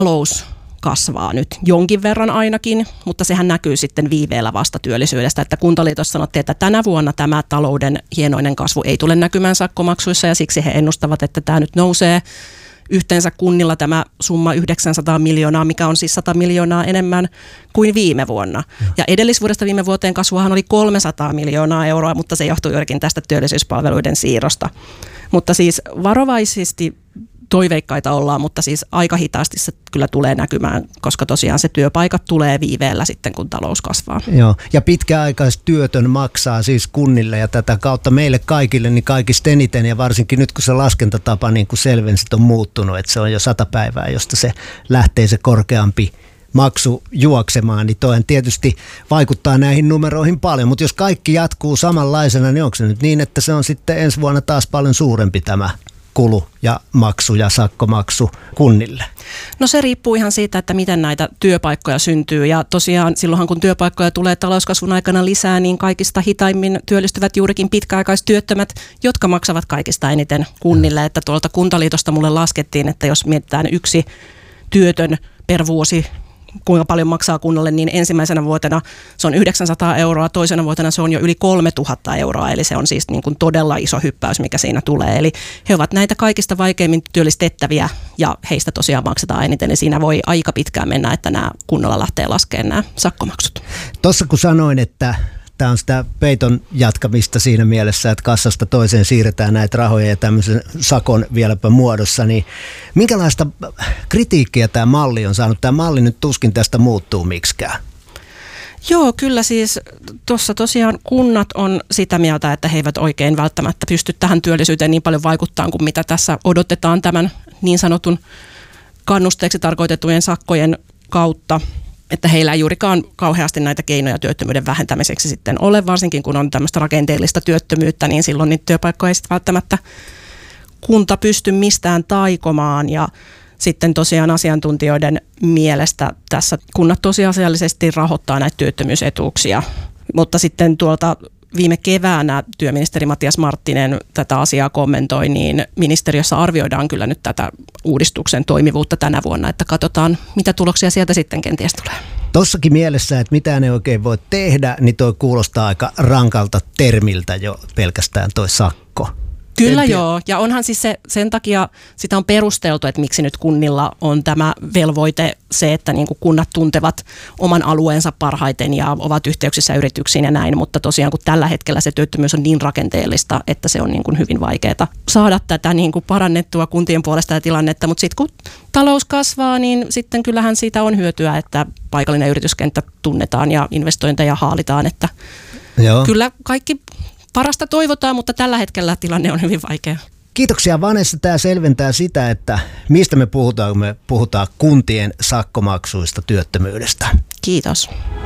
talous kasvaa nyt jonkin verran ainakin, mutta sehän näkyy sitten viiveellä vasta työllisyydestä, että Kuntaliitossa sanottiin, että tänä vuonna tämä talouden hienoinen kasvu ei tule näkymään sakkomaksuissa ja siksi he ennustavat, että tämä nyt nousee. Yhteensä kunnilla tämä summa 900 miljoonaa, mikä on siis 100 miljoonaa enemmän kuin viime vuonna. Ja edellisvuodesta viime vuoteen kasvuahan oli 300 miljoonaa euroa, mutta se johtuu juurikin tästä työllisyyspalveluiden siirrosta. Mutta siis varovaisesti toiveikkaita ollaan, mutta siis aika hitaasti se kyllä tulee näkymään, koska tosiaan se työpaikat tulee viiveellä sitten, kun talous kasvaa. Joo, ja pitkäaikaistyötön maksaa siis kunnille ja tätä kautta meille kaikille niin kaikista eniten, ja varsinkin nyt kun se laskentatapa niin kuin selvensit on muuttunut, että se on jo 100 päivää, josta se lähtee se korkeampi maksu juoksemaan, niin toinen tietysti vaikuttaa näihin numeroihin paljon, mutta jos kaikki jatkuu samanlaisena, niin onko se nyt niin, että se on sitten ensi vuonna taas paljon suurempi tämä kulu ja maksu ja sakkomaksu kunnille? No se riippuu ihan siitä, että miten näitä työpaikkoja syntyy, ja tosiaan silloinhan kun työpaikkoja tulee talouskasvun aikana lisää, niin kaikista hitaimmin työllistyvät juurikin pitkäaikaistyöttömät, jotka maksavat kaikista eniten kunnille, että tuolta Kuntaliitosta mulle laskettiin, että jos mietitään yksi työtön per vuosi, kuinka paljon maksaa kunnalle, niin ensimmäisenä vuotena se on 900 euroa, toisena vuotena se on jo yli 3000 euroa, eli se on siis niin kuin todella iso hyppäys, mikä siinä tulee. Eli he ovat näitä kaikista vaikeimmin työllistettäviä ja heistä tosiaan maksetaan eniten, ja siinä voi aika pitkään mennä, että nämä kunnalla lähtee laskemaan nämä sakkomaksut. Tuossa kun sanoin, että tämä on sitä peiton jatkamista siinä mielessä, että kassasta toiseen siirretään näitä rahoja ja tämmöisen sakon vieläpä muodossa, niin minkälaista kritiikkiä tämä malli on saanut? Tämä malli nyt tuskin tästä muuttuu miksikään. Joo, kyllä siis tuossa tosiaan kunnat on sitä mieltä, että he eivät oikein välttämättä pysty tähän työllisyyteen niin paljon vaikuttamaan kuin mitä tässä odotetaan tämän niin sanotun kannusteeksi tarkoitettujen sakkojen kautta. Että heillä ei juurikaan kauheasti näitä keinoja työttömyyden vähentämiseksi sitten ole, varsinkin kun on tämmöistä rakenteellista työttömyyttä, niin silloin niitä työpaikkoja ei sitten välttämättä kunta pysty mistään taikomaan. Ja sitten tosiaan asiantuntijoiden mielestä tässä kunnat tosiasiallisesti rahoittaa näitä työttömyysetuuksia, mutta sitten tuolta viime keväänä työministeri Matias Marttinen tätä asiaa kommentoi, niin ministeriössä arvioidaan kyllä nyt tätä uudistuksen toimivuutta tänä vuonna, että katsotaan, mitä tuloksia sieltä sitten kenties tulee. Tossakin mielessä, että mitään ei oikein voi tehdä, niin toi kuulostaa aika rankalta termiltä jo pelkästään toi sakko. Kyllä joo, ja onhan siis sen takia sitä on perusteltu, että miksi nyt kunnilla on tämä velvoite se, että niin kuin kunnat tuntevat oman alueensa parhaiten ja ovat yhteyksissä yrityksiin ja näin, mutta tosiaan kun tällä hetkellä se työttömyys on niin rakenteellista, että se on niin kuin hyvin vaikeaa saada tätä niin kuin parannettua kuntien puolesta ja tilannetta, mutta sitten kun talous kasvaa, niin sitten kyllähän siitä on hyötyä, että paikallinen yrityskenttä tunnetaan ja investointeja haalitaan, että joo. Kyllä kaikki parasta toivotaan, mutta tällä hetkellä tilanne on hyvin vaikea. Kiitoksia Vanessa. Tämä selventää sitä, että mistä me puhutaan, kun me puhutaan kuntien sakkomaksuista työttömyydestä. Kiitos.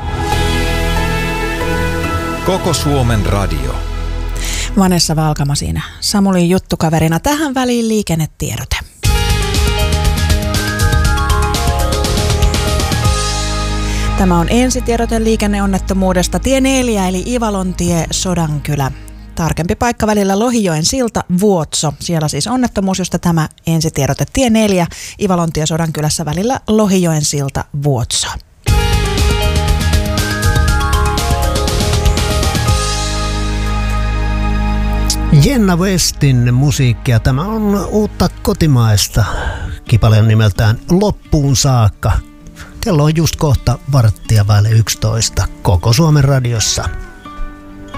Koko Suomen radio. Vanessa Valkama siinä Samulin juttukaverina. Tähän väliin liikennetiedote. Tämä on ensitiedote liikenneonnettomuudesta. Tie 4 eli Ivalontie Sodankylä. Tarkempi paikka välillä Lohijoen silta Vuotso. Siellä siis onnettomuus, josta tämä ensitiedote. Tie 4 Ivalontie Sodankylässä välillä Lohijoen silta Vuotso. Jenna Westin musiikkia. Tämä on uutta kotimaista kipaleen nimeltään Loppuun saakka. Kello on just kohta 11:15 Koko Suomen radiossa.